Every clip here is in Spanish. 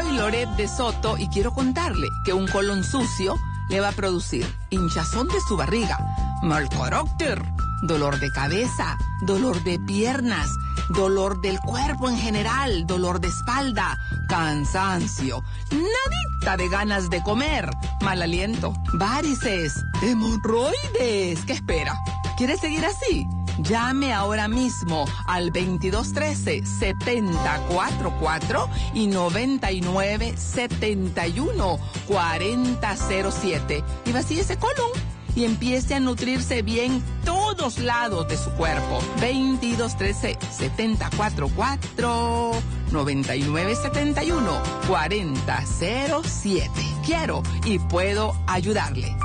soy Loret de Soto y quiero contarle que un colon sucio le va a producir hinchazón de su barriga, mal carácter, dolor de cabeza, dolor de piernas, dolor del cuerpo en general, dolor de espalda, cansancio, nadita de ganas de comer, mal aliento, varices, hemorroides. ¿Qué espera? ¿Quiere seguir así? Llame ahora mismo al 2213-7044 y 9971-4007 y vacíe ese colon y empiece a nutrirse bien todos lados de su cuerpo. 2213-7044, 9971-4007. Quiero y puedo ayudarle.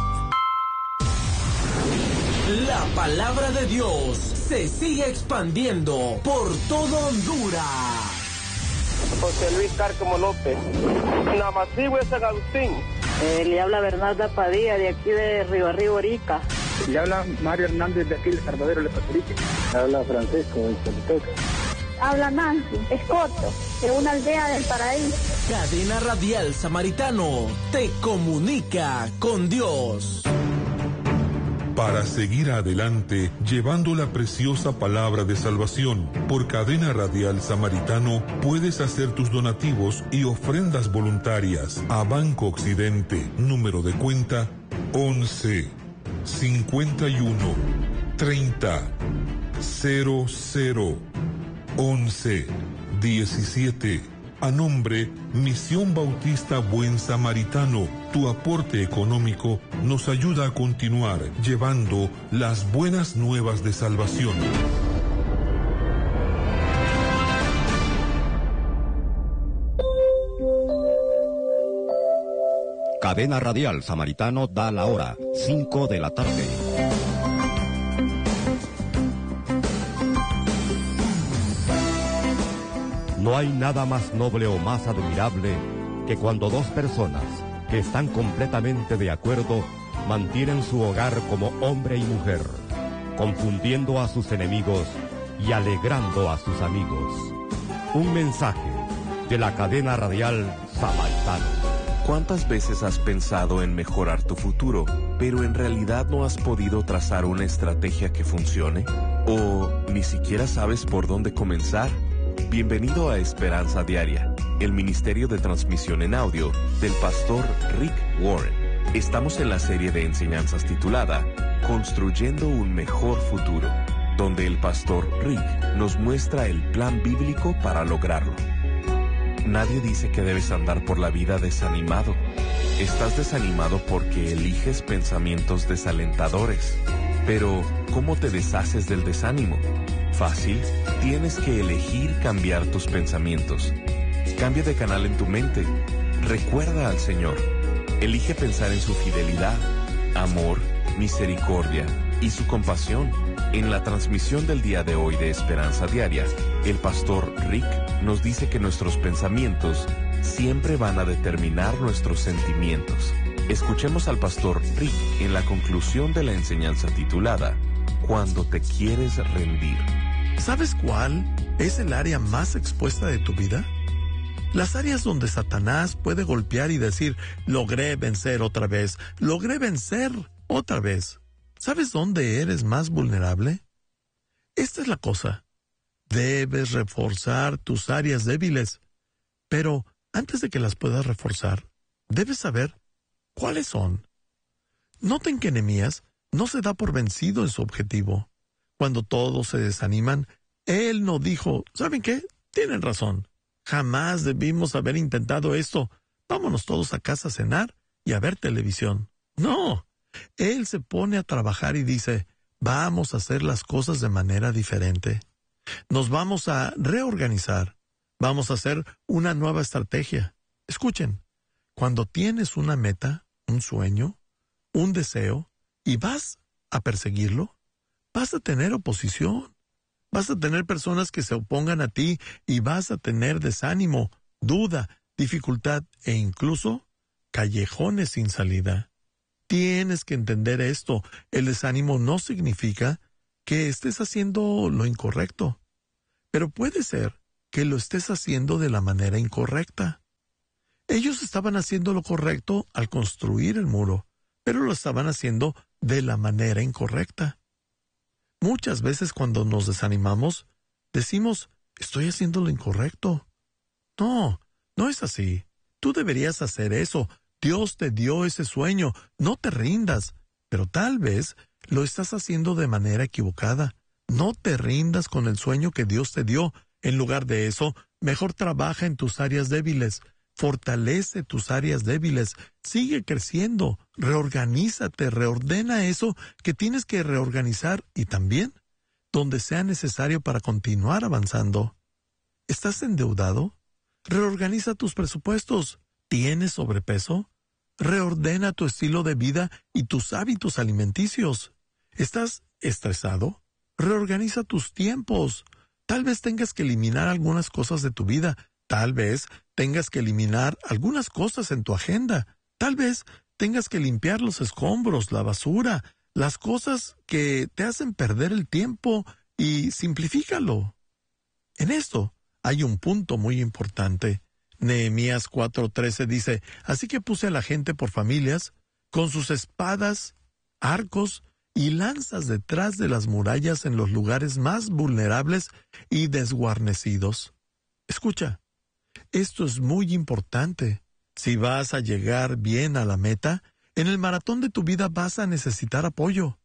La palabra de Dios se sigue expandiendo por todo Honduras. José Luis Cárcamo López, Namacigüe San Agustín. Le habla Bernarda Padilla, de aquí de Río Arriba, Orica. Le habla Mario Hernández, de aquí de Salvador, Le Pastorica. Habla Francisco, de Choluteca. Habla Nancy Escoto, de una aldea del Paraíso. Cadena Radial Samaritano te comunica con Dios. Para seguir adelante, llevando la preciosa palabra de salvación, por Cadena Radial Samaritano, puedes hacer tus donativos y ofrendas voluntarias a Banco Occidente, número de cuenta 11 51 30 00 11 17. A nombre Misión Bautista Buen Samaritano, tu aporte económico nos ayuda a continuar llevando las buenas nuevas de salvación. Cadena Radial Samaritano da la hora, 5 de la tarde. No hay nada más noble o más admirable que cuando dos personas que están completamente de acuerdo mantienen su hogar como hombre y mujer, confundiendo a sus enemigos y alegrando a sus amigos. Un mensaje de la Cadena Radial Samaritano. ¿Cuántas veces has pensado en mejorar tu futuro, pero en realidad no has podido trazar una estrategia que funcione? ¿O ni siquiera sabes por dónde comenzar? Bienvenido a Esperanza Diaria, el ministerio de transmisión en audio del pastor Rick Warren. Estamos en la serie de enseñanzas titulada Construyendo un mejor futuro, donde el pastor Rick nos muestra el plan bíblico para lograrlo. Nadie dice que debes andar por la vida desanimado. Estás desanimado porque eliges pensamientos desalentadores. Pero, ¿cómo te deshaces del desánimo? Fácil, tienes que elegir cambiar tus pensamientos. Cambia de canal en tu mente. Recuerda al Señor. Elige pensar en su fidelidad, amor, misericordia y su compasión. En la transmisión del día de hoy de Esperanza Diaria, el pastor Rick nos dice que nuestros pensamientos siempre van a determinar nuestros sentimientos. Escuchemos al pastor Rick en la conclusión de la enseñanza titulada Cuando te quieres rendir. ¿Sabes cuál es el área más expuesta de tu vida? Las áreas donde Satanás puede golpear y decir, logré vencer otra vez, logré vencer otra vez. ¿Sabes dónde eres más vulnerable? Esta es la cosa. Debes reforzar tus áreas débiles, pero antes de que las puedas reforzar, debes saber cuáles son. Noten que Nehemías no se da por vencido en su objetivo. Cuando todos se desaniman, él no dijo, ¿saben qué? Tienen razón. Jamás debimos haber intentado esto. Vámonos todos a casa a cenar y a ver televisión. No. Él se pone a trabajar y dice, vamos a hacer las cosas de manera diferente. Nos vamos a reorganizar. Vamos a hacer una nueva estrategia. Escuchen, cuando tienes una meta, un sueño, un deseo, y vas a perseguirlo, vas a tener oposición. Vas a tener personas que se opongan a ti y vas a tener desánimo, duda, dificultad e incluso callejones sin salida. Tienes que entender esto. El desánimo no significa que estés haciendo lo incorrecto, pero puede ser que lo estés haciendo de la manera incorrecta. Ellos estaban haciendo lo correcto al construir el muro, pero lo estaban haciendo de la manera incorrecta. Muchas veces cuando nos desanimamos, decimos, estoy haciendo lo incorrecto. No, no es así. Tú deberías hacer eso. Dios te dio ese sueño. No te rindas. Pero tal vez lo estás haciendo de manera equivocada. No te rindas con el sueño que Dios te dio. En lugar de eso, mejor trabaja en tus áreas débiles. Fortalece tus áreas débiles. Sigue creciendo. Reorganízate. Reordena eso que tienes que reorganizar y también donde sea necesario para continuar avanzando. ¿Estás endeudado? Reorganiza tus presupuestos. ¿Tienes sobrepeso? Reordena tu estilo de vida y tus hábitos alimenticios. ¿Estás estresado? Reorganiza tus tiempos. Tal vez tengas que eliminar algunas cosas de tu vida. Tal vez tengas que eliminar algunas cosas en tu agenda. Tal vez tengas que limpiar los escombros, la basura, las cosas que te hacen perder el tiempo y simplifícalo. En esto hay un punto muy importante. Nehemías 4:13 dice, así que puse a la gente por familias, con sus espadas, arcos y lanzas detrás de las murallas en los lugares más vulnerables y desguarnecidos. Escucha, esto es muy importante. Si vas a llegar bien a la meta, en el maratón de tu vida vas a necesitar apoyo.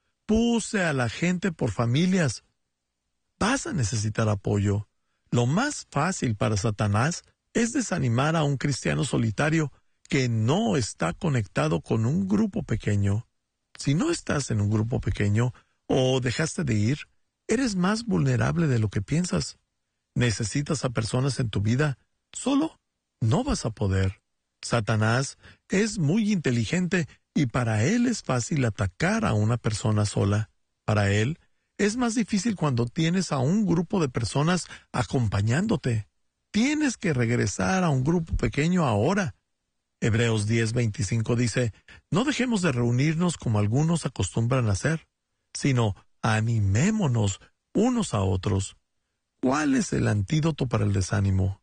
Puse a la gente por familias. Vas a necesitar apoyo. Lo más fácil para Satanás es desanimar a un cristiano solitario que no está conectado con un grupo pequeño. Si no estás en un grupo pequeño o dejaste de ir, eres más vulnerable de lo que piensas. Necesitas a personas en tu vida. Solo no vas a poder. Satanás es muy inteligente y para él es fácil atacar a una persona sola. Para él es más difícil cuando tienes a un grupo de personas acompañándote. Tienes que regresar a un grupo pequeño ahora. Hebreos 10:25 dice, no dejemos de reunirnos como algunos acostumbran a hacer, sino animémonos unos a otros. ¿Cuál es el antídoto para el desánimo?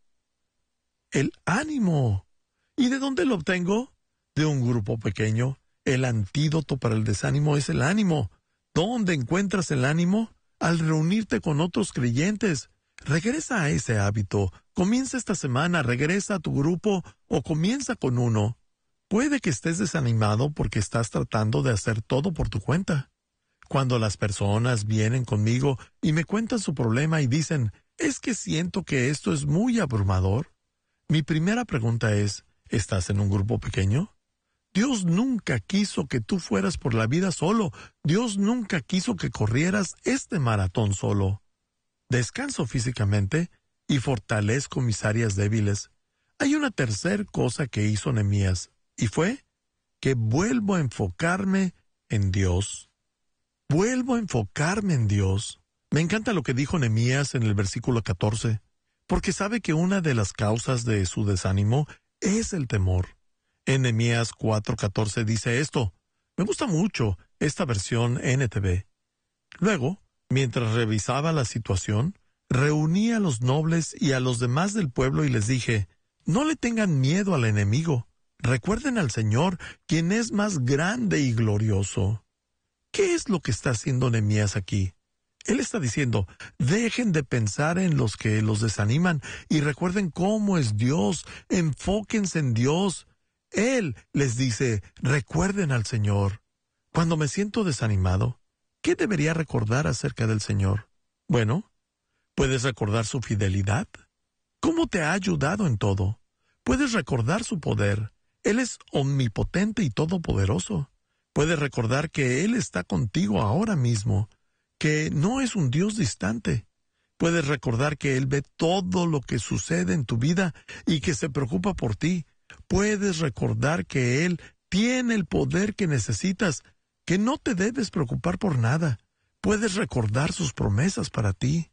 El ánimo. ¿Y de dónde lo obtengo? De un grupo pequeño. El antídoto para el desánimo es el ánimo. ¿Dónde encuentras el ánimo? Al reunirte con otros creyentes. Regresa a ese hábito. Comienza esta semana, regresa a tu grupo o comienza con uno. Puede que estés desanimado porque estás tratando de hacer todo por tu cuenta. Cuando las personas vienen conmigo y me cuentan su problema y dicen, es que siento que esto es muy abrumador, mi primera pregunta es, ¿estás en un grupo pequeño? Dios nunca quiso que tú fueras por la vida solo. Dios nunca quiso que corrieras este maratón solo. Descanso físicamente y fortalezco mis áreas débiles. Hay una tercera cosa que hizo Nehemías, y fue que vuelvo a enfocarme en Dios. Vuelvo a enfocarme en Dios. Me encanta lo que dijo Nehemías en el versículo 14, porque sabe que una de las causas de su desánimo es el temor. En Nehemías 4:14 dice esto. Me gusta mucho esta versión NTV. Luego, mientras revisaba la situación, reuní a los nobles y a los demás del pueblo y les dije, no le tengan miedo al enemigo. Recuerden al Señor, quien es más grande y glorioso. ¿Qué es lo que está haciendo Nehemías aquí? Él está diciendo, dejen de pensar en los que los desaniman y recuerden cómo es Dios, enfóquense en Dios. Él les dice, recuerden al Señor. Cuando me siento desanimado, ¿qué debería recordar acerca del Señor? Bueno, ¿puedes recordar su fidelidad? ¿Cómo te ha ayudado en todo? Puedes recordar su poder. Él es omnipotente y todopoderoso. Puedes recordar que Él está contigo ahora mismo, que no es un Dios distante. Puedes recordar que Él ve todo lo que sucede en tu vida y que se preocupa por ti. Puedes recordar que Él tiene el poder que necesitas, que no te debes preocupar por nada. Puedes recordar sus promesas para ti.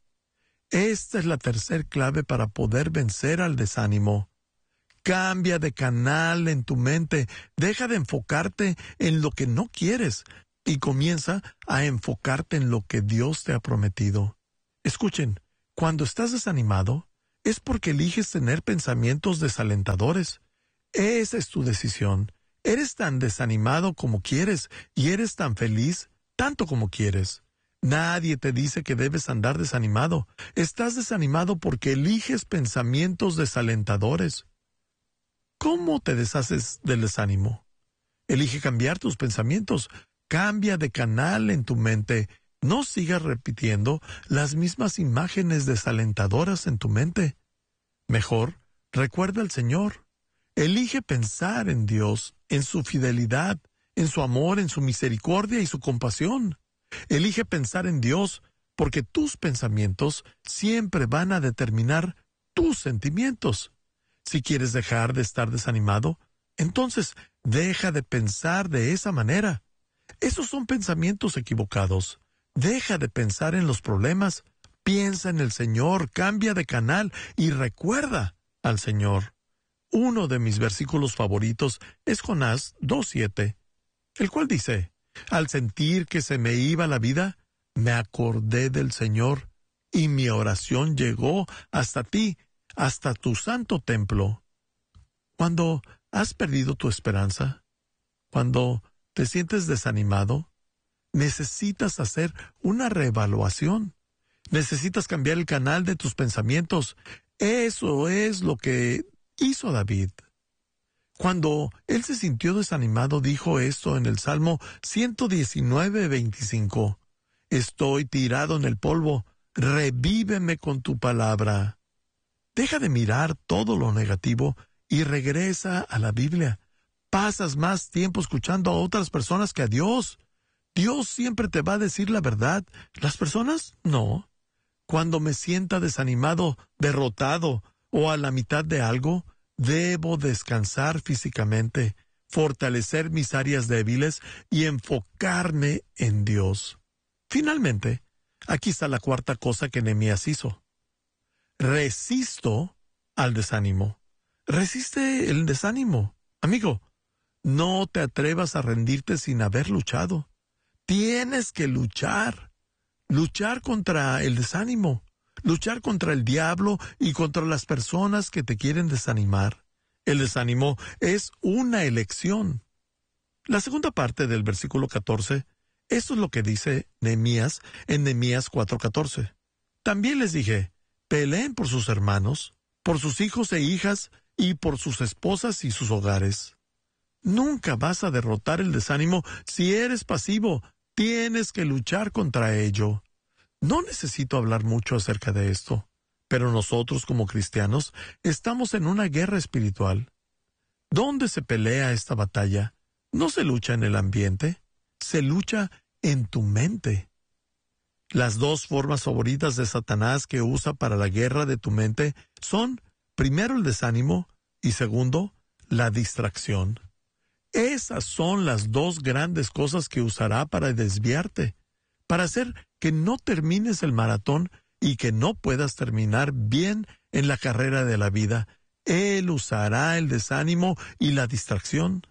Esta es la tercera clave para poder vencer al desánimo. Cambia de canal en tu mente. Deja de enfocarte en lo que no quieres y comienza a enfocarte en lo que Dios te ha prometido. Escuchen, cuando estás desanimado, es porque eliges tener pensamientos desalentadores. Esa es tu decisión. Eres tan desanimado como quieres y eres tan feliz tanto como quieres. Nadie te dice que debes andar desanimado. Estás desanimado porque eliges pensamientos desalentadores. ¿Cómo te deshaces del desánimo? Elige cambiar tus pensamientos. Cambia de canal en tu mente. No sigas repitiendo las mismas imágenes desalentadoras en tu mente. Mejor, recuerda al Señor. Elige pensar en Dios, en su fidelidad, en su amor, en su misericordia y su compasión. Elige pensar en Dios, porque tus pensamientos siempre van a determinar tus sentimientos. Si quieres dejar de estar desanimado, entonces deja de pensar de esa manera. Esos son pensamientos equivocados. Deja de pensar en los problemas, piensa en el Señor, cambia de canal y recuerda al Señor. Uno de mis versículos favoritos es Jonás 2:7, el cual dice: al sentir que se me iba la vida, me acordé del Señor, y mi oración llegó hasta ti, hasta tu santo templo. Cuando has perdido tu esperanza, cuando te sientes desanimado, necesitas hacer una reevaluación. Necesitas cambiar el canal de tus pensamientos. Eso es lo que hizo David. Cuando él se sintió desanimado, dijo esto en el Salmo 119:25. Estoy tirado en el polvo, revíveme con tu palabra. Deja de mirar todo lo negativo y regresa a la Biblia. Pasas más tiempo escuchando a otras personas que a Dios. Dios siempre te va a decir la verdad. ¿Las personas? No. Cuando me sienta desanimado, derrotado o a la mitad de algo, debo descansar físicamente, fortalecer mis áreas débiles y enfocarme en Dios. Finalmente, aquí está la cuarta cosa que Nehemías hizo. Resisto al desánimo. Resiste el desánimo. Amigo, no te atrevas a rendirte sin haber luchado. Tienes que luchar. Luchar contra el desánimo. Luchar contra el diablo y contra las personas que te quieren desanimar. El desánimo es una elección. La segunda parte del versículo 14, esto es lo que dice Nehemías en Nehemías 4:14. También les dije, peleen por sus hermanos, por sus hijos e hijas y por sus esposas y sus hogares. Nunca vas a derrotar el desánimo si eres pasivo. Tienes que luchar contra ello. No necesito hablar mucho acerca de esto, pero nosotros como cristianos estamos en una guerra espiritual. ¿Dónde se pelea esta batalla? No se lucha en el ambiente, se lucha en tu mente. Las dos formas favoritas de Satanás que usa para la guerra de tu mente son, primero, el desánimo y segundo, la distracción. Esas son las dos grandes cosas que usará para desviarte, para hacer que no termines el maratón y que no puedas terminar bien en la carrera de la vida. Él usará el desánimo y la distracción.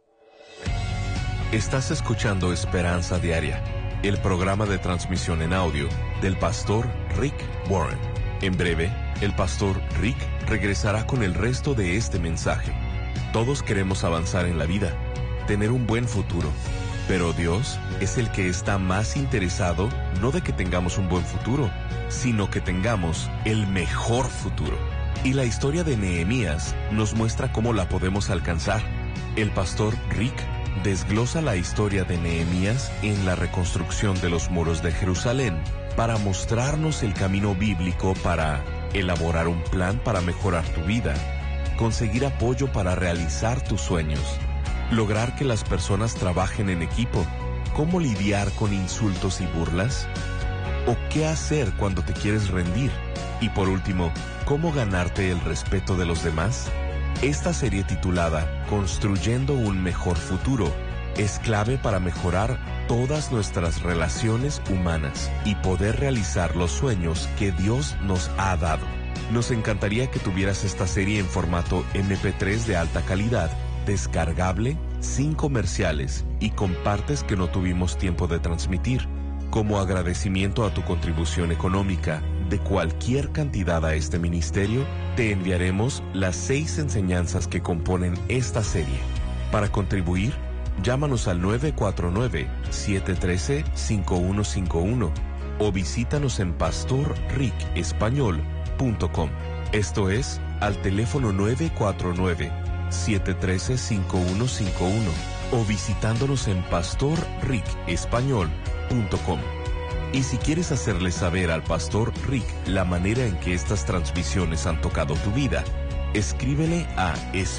Estás escuchando Esperanza Diaria, el programa de transmisión en audio del pastor Rick Warren. En breve, el pastor Rick regresará con el resto de este mensaje. Todos queremos avanzar en la vida, tener un buen futuro, pero Dios es el que está más interesado no de que tengamos un buen futuro, sino que tengamos el mejor futuro. Y la historia de Nehemías nos muestra cómo la podemos alcanzar. El pastor Rick desglosa la historia de Nehemías en la reconstrucción de los muros de Jerusalén para mostrarnos el camino bíblico para elaborar un plan para mejorar tu vida, conseguir apoyo para realizar tus sueños, lograr que las personas trabajen en equipo, cómo lidiar con insultos y burlas, o qué hacer cuando te quieres rendir, y por último, cómo ganarte el respeto de los demás. Esta serie titulada Construyendo un mejor futuro es clave para mejorar todas nuestras relaciones humanas y poder realizar los sueños que Dios nos ha dado. Nos encantaría que tuvieras esta serie en formato MP3 de alta calidad, descargable, sin comerciales y con partes que no tuvimos tiempo de transmitir. Como agradecimiento a tu contribución económica, de cualquier cantidad a este ministerio, te enviaremos las 6 enseñanzas que componen esta serie. Para contribuir, llámanos al 949-713-5151 o visítanos en pastorricespañol.com. Esto es, al teléfono 949-713-5151 o visitándonos en pastorricespañol.com. Y si quieres hacerle saber al Pastor Rick la manera en que estas transmisiones han tocado tu vida, escríbele a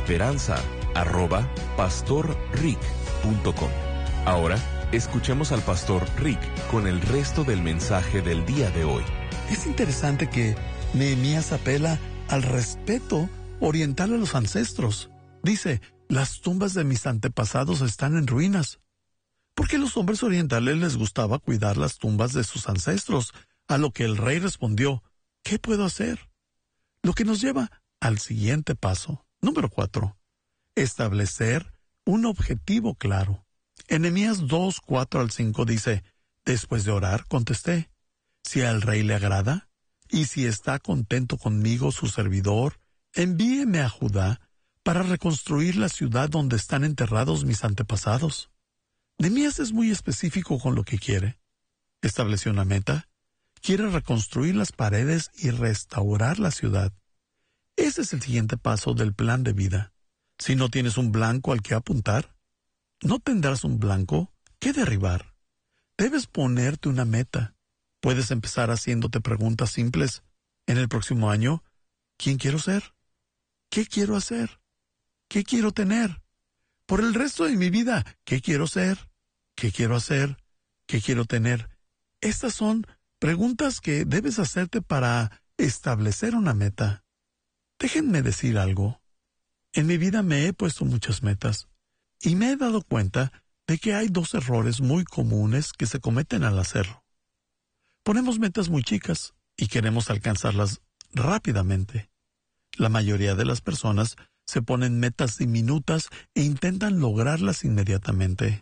esperanza@pastorrick.com. Ahora, escuchemos al Pastor Rick con el resto del mensaje del día de hoy. Es interesante que Nehemías apela al respeto oriental a los ancestros. Dice, las tumbas de mis antepasados están en ruinas. Porque a los hombres orientales les gustaba cuidar las tumbas de sus ancestros, a lo que el rey respondió, ¿qué puedo hacer? Lo que nos lleva al siguiente paso. Número 4. Establecer un objetivo claro. En Nehemías 2, 4 al 5 dice, después de orar, contesté, si al rey le agrada, y si está contento conmigo su servidor, envíeme a Judá para reconstruir la ciudad donde están enterrados mis antepasados. Nehemías es muy específico con lo que quiere. Estableció una meta. Quiere reconstruir las paredes y restaurar la ciudad. Ese es el siguiente paso del plan de vida. Si no tienes un blanco al que apuntar, no tendrás un blanco que derribar. Debes ponerte una meta. Puedes empezar haciéndote preguntas simples. En el próximo año, ¿quién quiero ser? ¿Qué quiero hacer? ¿Qué quiero tener? Por el resto de mi vida, ¿qué quiero ser? ¿Qué quiero hacer? ¿Qué quiero tener? Estas son preguntas que debes hacerte para establecer una meta. Déjenme decir algo. En mi vida me he puesto muchas metas y me he dado cuenta de que hay 2 errores muy comunes que se cometen al hacerlo. Ponemos metas muy chicas y queremos alcanzarlas rápidamente. La mayoría de las personas se ponen metas diminutas e intentan lograrlas inmediatamente.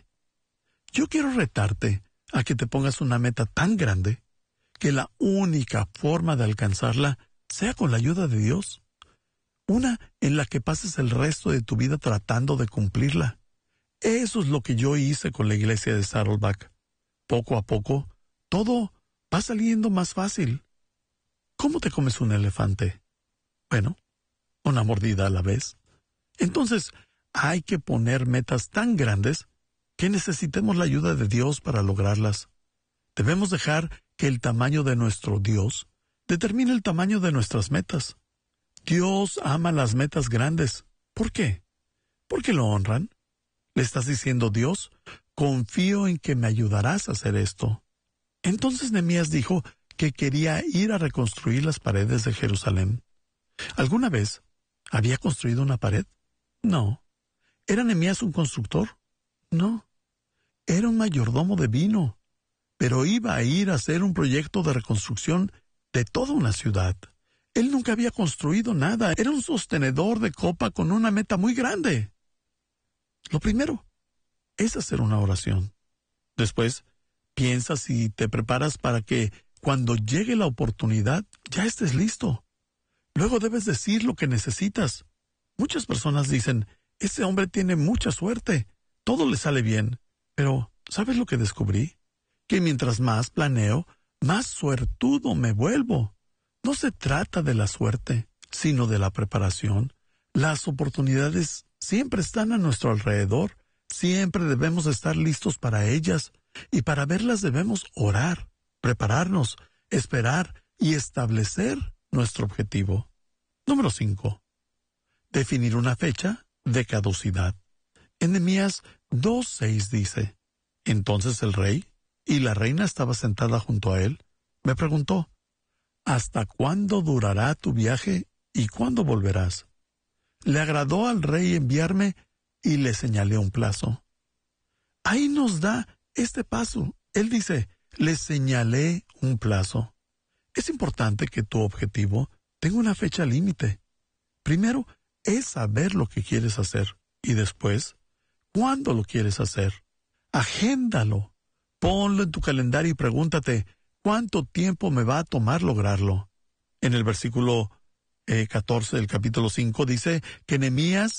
Yo quiero retarte a que te pongas una meta tan grande que la única forma de alcanzarla sea con la ayuda de Dios. Una en la que pases el resto de tu vida tratando de cumplirla. Eso es lo que yo hice con la iglesia de Saddleback. Poco a poco, todo va saliendo más fácil. ¿Cómo te comes un elefante? Bueno, una mordida a la vez. Entonces, hay que poner metas tan grandes que necesitemos la ayuda de Dios para lograrlas. Debemos dejar que el tamaño de nuestro Dios determine el tamaño de nuestras metas. Dios ama las metas grandes. ¿Por qué? Porque lo honran. Le estás diciendo, Dios, confío en que me ayudarás a hacer esto. Entonces Nehemías dijo que quería ir a reconstruir las paredes de Jerusalén. ¿Alguna vez había construido una pared? No. ¿Era Nehemías un constructor? No. Era un mayordomo de vino, pero iba a ir a hacer un proyecto de reconstrucción de toda una ciudad. Él nunca había construido nada. Era un sostenedor de copa con una meta muy grande. Lo primero es hacer una oración. Después, piensas y te preparas para que cuando llegue la oportunidad ya estés listo. Luego debes decir lo que necesitas. Muchas personas dicen, ese hombre tiene mucha suerte, todo le sale bien. Pero, ¿sabes lo que descubrí? Que mientras más planeo, más suertudo me vuelvo. No se trata de la suerte, sino de la preparación. Las oportunidades siempre están a nuestro alrededor. Siempre debemos estar listos para ellas. Y para verlas debemos orar, prepararnos, esperar y establecer nuestro objetivo. Número 5. Definir una fecha de caducidad. En Nehemías 2:6 dice, entonces el rey y la reina estaba sentada junto a él. Me preguntó, ¿hasta cuándo durará tu viaje y cuándo volverás? Le agradó al rey enviarme y le señalé un plazo. Ahí nos da este paso. Él dice, le señalé un plazo. Es importante que tu objetivo tenga una fecha límite. Primero es saber lo que quieres hacer y después, ¿cuándo lo quieres hacer? Agéndalo. Ponlo en tu calendario y pregúntate, ¿cuánto tiempo me va a tomar lograrlo? En el versículo 14 del capítulo 5 dice que Nehemías